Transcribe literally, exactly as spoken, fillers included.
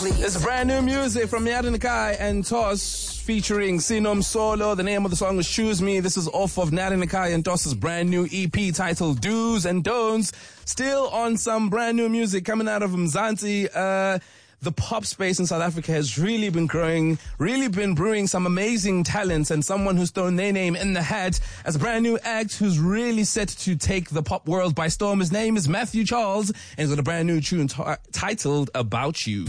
It's brand new music from Nyadin Nakai and Toss featuring Sinom Solo. The name of the song is Choose Me. This is off of Nyadin Nakai and Toss's brand new E P titled Do's and Don'ts. Still on some brand new music coming out of Mzansi. Uh, the pop space in South Africa has really been growing, really been brewing some amazing talents, and someone who's thrown their name in the hat as a brand new act who's really set to take the pop world by storm. His name is Matthew Charles, and he's got a brand new tune t- titled About You.